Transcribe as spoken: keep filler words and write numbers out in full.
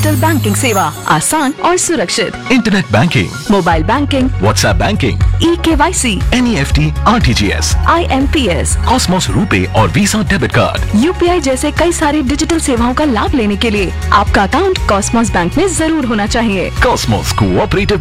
Digital banking सेवा आसान और सुरक्षित। Internet banking, mobile banking, WhatsApp banking, e KYC, N E F T, R T G S, I am P S, Cosmos RuPay और visa debit card, U P I जैसे कई सारी digital सेवाओं का लाभ लेने के लिए आपका अकाउंट कॉस्मोस बैंक में जरूर होना चाहिए। Cosmos cooperative